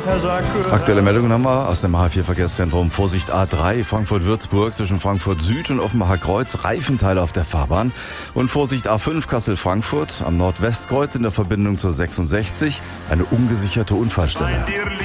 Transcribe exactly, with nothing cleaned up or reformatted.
Herr Sarkö. Aktuelle Meldungen haben wir aus dem H vier Verkehrszentrum. Vorsicht A drei, Frankfurt-Würzburg zwischen Frankfurt Süd und Offenbacher Kreuz, Reifenteile auf der Fahrbahn. Und Vorsicht A fünf, Kassel-Frankfurt am Nordwestkreuz in der Verbindung zur sechsundsechzig, eine ungesicherte Unfallstelle.